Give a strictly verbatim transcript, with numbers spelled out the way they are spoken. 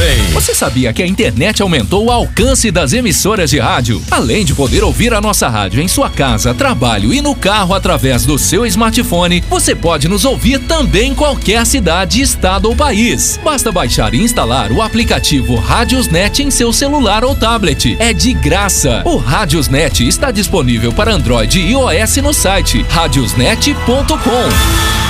também. Você sabia que a internet aumentou o alcance das emissoras de rádio? Além de poder ouvir a nossa rádio em sua casa, trabalho e no carro através do seu smartphone, você pode nos ouvir também em qualquer cidade, estado ou país. Basta baixar e instalar o aplicativo Radiosnet em seu celular ou tablet. É de graça. O Radiosnet está disponível para Android e iOS no site radiosnet ponto com.